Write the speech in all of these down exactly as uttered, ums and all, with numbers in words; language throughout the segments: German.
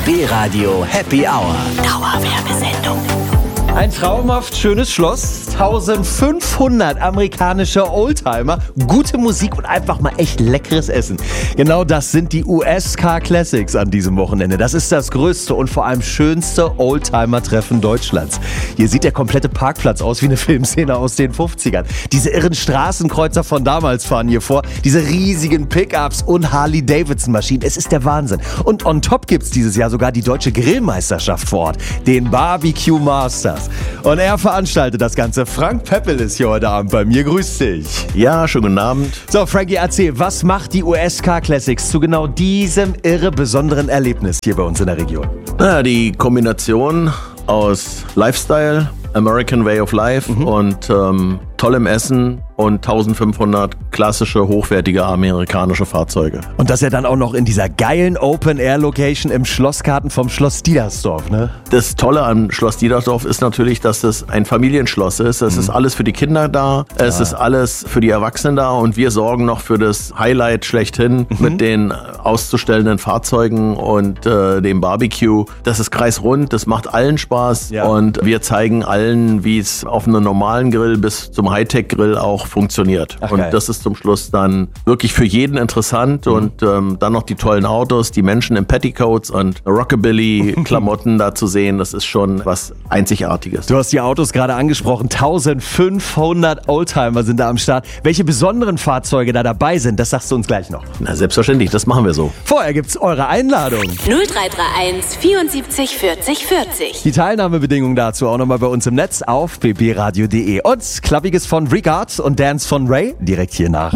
B B-Radio Happy Hour. Dauerwerbesendung. Ein traumhaft schönes Schloss, eintausendfünfhundert amerikanische Oldtimer, gute Musik und einfach mal echt leckeres Essen. Genau das sind die U S Car Classics an diesem Wochenende. Das ist das größte und vor allem schönste Oldtimer-Treffen Deutschlands. Hier sieht der komplette Parkplatz aus wie eine Filmszene aus den fünfzigern. Diese irren Straßenkreuzer von damals fahren hier vor, diese riesigen Pickups und Harley-Davidson-Maschinen. Es ist der Wahnsinn. Und on top gibt's dieses Jahr sogar die deutsche Grillmeisterschaft vor Ort, den Barbecue Masters. Und er veranstaltet das Ganze. Frank Peppel ist hier heute Abend bei mir. Grüß dich. Ja, schönen guten Abend. So, Frankie, erzähl, was macht die U S Car Classics zu genau diesem irre besonderen Erlebnis hier bei uns in der Region? Naja, die Kombination aus Lifestyle, American Way of Life mhm. und ähm, tollem Essen und eintausendfünfhundert klassische, hochwertige amerikanische Fahrzeuge. Und das ja dann auch noch in dieser geilen Open-Air-Location im Schlossgarten vom Schloss Diedersdorf, ne? Das Tolle am Schloss Diedersdorf ist natürlich, dass das ein Familienschloss ist. Es mhm. ist alles für die Kinder da, es ja. ist alles für die Erwachsenen da und wir sorgen noch für das Highlight schlechthin mhm. mit den auszustellenden Fahrzeugen und äh, dem Barbecue. Das ist kreisrund, das macht allen Spaß ja. und wir zeigen allen, wie es auf einem normalen Grill bis zum Hightech-Grill auch funktioniert. Ach, und geil. Das ist zum Schluss dann wirklich für jeden interessant mhm. und ähm, dann noch die tollen Autos, die Menschen in Petticoats und Rockabilly-Klamotten da zu sehen, das ist schon was Einzigartiges. Du hast die Autos gerade angesprochen, eintausendfünfhundert Oldtimer sind da am Start. Welche besonderen Fahrzeuge da dabei sind, das sagst du uns gleich noch. Na, selbstverständlich, das machen wir so. Vorher gibt's eure Einladung. null drei drei eins vierundsiebzig vierzig vierzig. Die Teilnahmebedingungen dazu auch nochmal bei uns im Netz auf b b radio punkt d e. Und Klappiges von Regard und Dance von Ray direkt hier nach.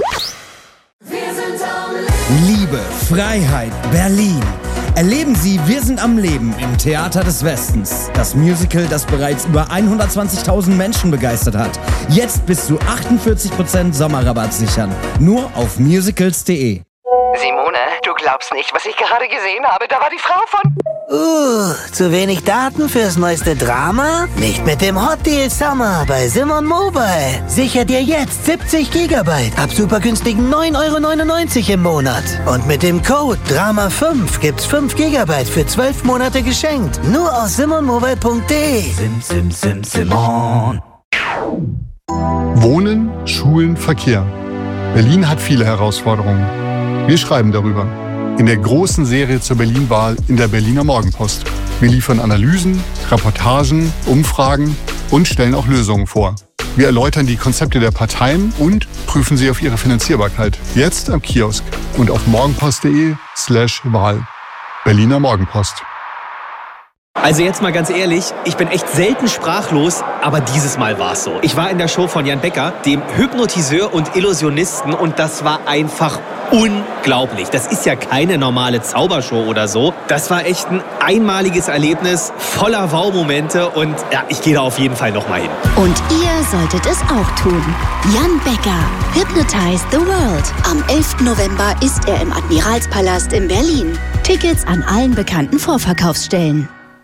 Liebe, Freiheit, Berlin. Erleben Sie Wir sind am Leben im Theater des Westens. Das Musical, das bereits über hundertzwanzigtausend Menschen begeistert hat. Jetzt bis zu achtundvierzig Prozent Sommerrabatt sichern. Nur auf musicals punkt de. Simone, du glaubst nicht, was ich gerade gesehen habe. Da war die Frau von... Uh, zu wenig Daten fürs neueste Drama? Nicht mit dem Hot Deal Summer bei Simon Mobile. Sicher dir jetzt siebzig Gigabyte ab super günstigen neun Euro neunundneunzig im Monat. Und mit dem Code Drama fünf gibt's fünf Gigabyte für zwölf Monate geschenkt. Nur aus simon mobile punkt de. Sim, sim, sim, Simon. Wohnen, Schulen, Verkehr. Berlin hat viele Herausforderungen. Wir schreiben darüber. In der großen Serie zur Berlin-Wahl in der Berliner Morgenpost. Wir liefern Analysen, Reportagen, Umfragen und stellen auch Lösungen vor. Wir erläutern die Konzepte der Parteien und prüfen sie auf ihre Finanzierbarkeit. Jetzt am Kiosk und auf morgenpost punkt de slash Wahl. Berliner Morgenpost. Also jetzt mal ganz ehrlich, ich bin echt selten sprachlos, aber dieses Mal war es so. Ich war in der Show von Jan Becker, dem Hypnotiseur und Illusionisten, und das war einfach unglaublich. Das ist ja keine normale Zaubershow oder so. Das war echt ein einmaliges Erlebnis, voller Wow-Momente, und ja, ich gehe da auf jeden Fall nochmal hin. Und ihr solltet es auch tun. Jan Becker, Hypnotize the World. Am elften November ist er im Admiralspalast in Berlin. Tickets an allen bekannten Vorverkaufsstellen.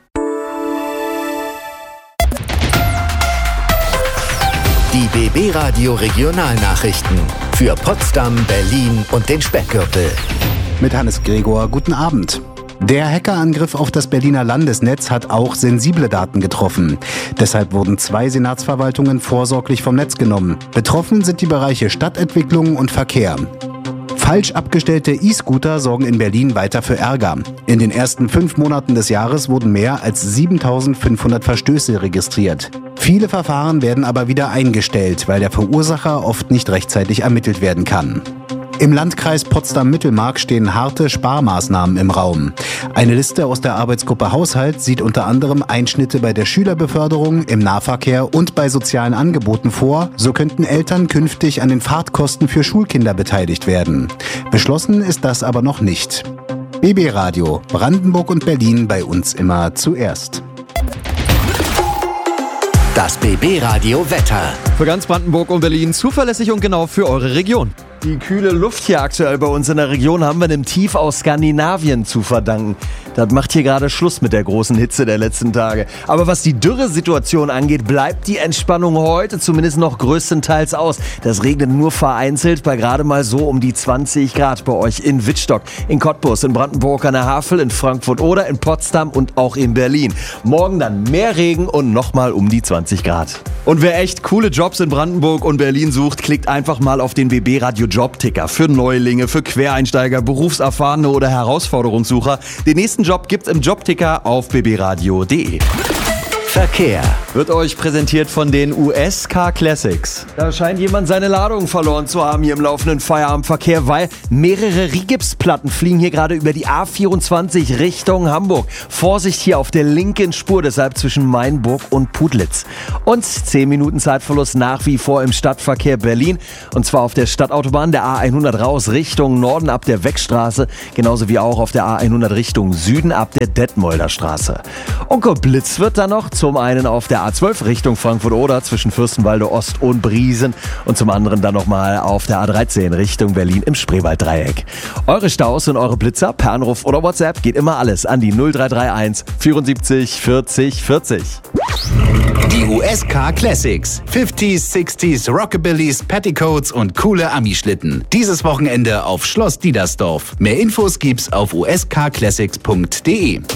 Die B B-Radio Regionalnachrichten für Potsdam, Berlin und den Speckgürtel. Mit Hannes Gregor, guten Abend. Der Hackerangriff auf das Berliner Landesnetz hat auch sensible Daten getroffen. Deshalb wurden zwei Senatsverwaltungen vorsorglich vom Netz genommen. Betroffen sind die Bereiche Stadtentwicklung und Verkehr. Falsch abgestellte E-Scooter sorgen in Berlin weiter für Ärger. In den ersten fünf Monaten des Jahres wurden mehr als siebentausendfünfhundert Verstöße registriert. Viele Verfahren werden aber wieder eingestellt, weil der Verursacher oft nicht rechtzeitig ermittelt werden kann. Im Landkreis Potsdam-Mittelmark stehen harte Sparmaßnahmen im Raum. Eine Liste aus der Arbeitsgruppe Haushalt sieht unter anderem Einschnitte bei der Schülerbeförderung, im Nahverkehr und bei sozialen Angeboten vor. So könnten Eltern künftig an den Fahrtkosten für Schulkinder beteiligt werden. Beschlossen ist das aber noch nicht. B B-Radio, Brandenburg und Berlin, bei uns immer zuerst. Das B B-Radio Wetter. Für ganz Brandenburg und Berlin zuverlässig und genau für eure Region. Die kühle Luft hier aktuell bei uns in der Region haben wir einem Tief aus Skandinavien zu verdanken. Das macht hier gerade Schluss mit der großen Hitze der letzten Tage. Aber was die Dürresituation angeht, bleibt die Entspannung heute zumindest noch größtenteils aus. Das regnet nur vereinzelt bei gerade mal so um die zwanzig Grad bei euch in Wittstock, in Cottbus, in Brandenburg an der Havel, in Frankfurt oder in Potsdam und auch in Berlin. Morgen dann mehr Regen und nochmal um die zwanzig Grad. Und wer echt coole Jobs in Brandenburg und Berlin sucht, klickt einfach mal auf den B B Radio Jobticker. Für Neulinge, für Quereinsteiger, Berufserfahrene oder Herausforderungssucher. Den nächsten Job gibt's im Jobticker auf b b radio punkt d e. Verkehr wird euch präsentiert von den U S Car Classics. Da scheint jemand seine Ladung verloren zu haben hier im laufenden Feierabendverkehr, weil mehrere Rigipsplatten fliegen hier gerade über die A vierundzwanzig Richtung Hamburg. Vorsicht hier auf der linken Spur, deshalb zwischen Mainburg und Putlitz. Und zehn Minuten Zeitverlust nach wie vor im Stadtverkehr Berlin. Und zwar auf der Stadtautobahn der A hundert raus Richtung Norden ab der Weckstraße, genauso wie auch auf der A hundert Richtung Süden ab der Detmolder Straße. Und geblitzt wird dann noch zum einen auf der A zwölf Richtung Frankfurt-Oder zwischen Fürstenwalde Ost und Briesen und zum anderen dann nochmal auf der A dreizehn Richtung Berlin im Spreewalddreieck. Eure Staus und eure Blitzer per Anruf oder WhatsApp geht immer alles an die null drei drei eins vierundsiebzig vierzig vierzig. Die U S Car Classics. fünfziger, sechziger, Rockabillys, Petticoats und coole Ami-Schlitten. Dieses Wochenende auf Schloss Diedersdorf. Mehr Infos gibt's auf u s car classics punkt d e.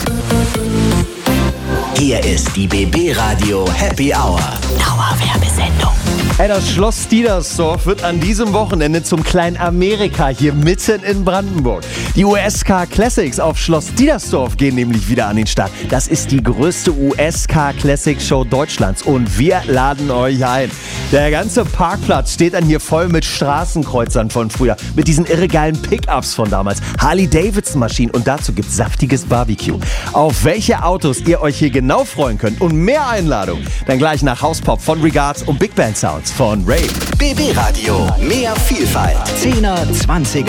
Hier ist die B B Radio Happy Hour. Dauerwerbesendung. Hey, das Schloss Diedersdorf wird an diesem Wochenende zum kleinen Amerika hier mitten in Brandenburg. Die U S Car Classics auf Schloss Diedersdorf gehen nämlich wieder an den Start. Das ist die größte U S Car Classics Show Deutschlands und wir laden euch ein. Der ganze Parkplatz steht dann hier voll mit Straßenkreuzern von früher, mit diesen irregeilen Pickups von damals, Harley-Davidson-Maschinen und dazu gibt's saftiges Barbecue. Auf welche Autos ihr euch hier genau freuen könnt und mehr Einladung, dann gleich nach Hauspop von Regards und Big Band Sounds von Ray. B B Radio, mehr Vielfalt. zehner, zwanziger